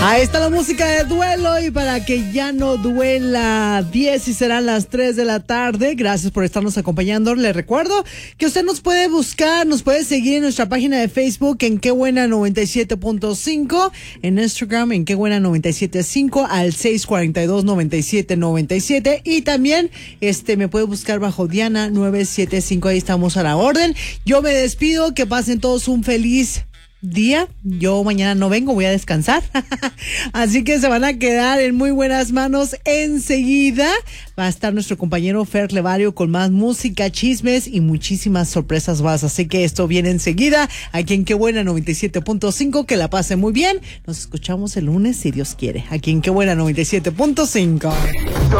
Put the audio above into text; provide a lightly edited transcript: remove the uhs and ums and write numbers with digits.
Ahí está la música de duelo y para que ya no duela, 10 y serán las 3 de la tarde. Gracias por estarnos acompañando. Les recuerdo que usted nos puede buscar, nos puede seguir en nuestra página de Facebook en Qué Buena 97.5, en Instagram en Qué Buena 97.5 al 642-9797 y también me puede buscar bajo Diana 975. Ahí estamos a la orden. Yo me despido, que pasen todos un feliz día. Yo mañana no vengo, voy a descansar. Así que se van a quedar en muy buenas manos. Enseguida va a estar nuestro compañero Fer Levario con más música, chismes y muchísimas sorpresas más. Así que esto viene enseguida aquí en Qué Buena 97.5. Que la pasen muy bien. Nos escuchamos el lunes si Dios quiere. Aquí en Qué Buena 97.5.